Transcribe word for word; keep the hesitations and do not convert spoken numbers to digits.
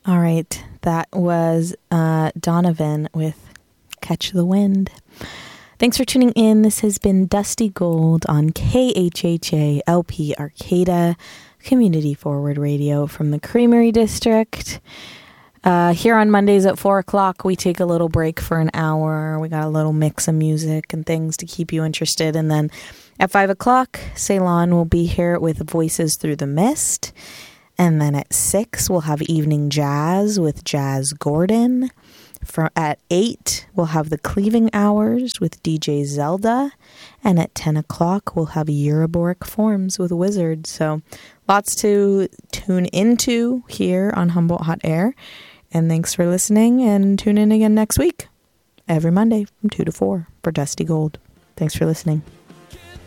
All right. That was uh, Donovan with Catch the Wind. Thanks for tuning in. This has been Dusty Gold on K H H A L P Arcata, Community Forward Radio from the Creamery District. Uh, here on Mondays at four o'clock, we take a little break for an hour. We got a little mix of music and things to keep you interested. And then at five o'clock, Ceylon will be here with Voices Through the Mist. And then at six, we'll have Evening Jazz with Jazz Gordon. For, at eight, we'll have the Cleaving Hours with D J Zelda. And at ten o'clock, we'll have Euroboric Forms with Wizard. So lots to tune into here on Humboldt Hot Air. And thanks for listening, and tune in again next week, every Monday from two to four for Dusty Gold. Thanks for listening.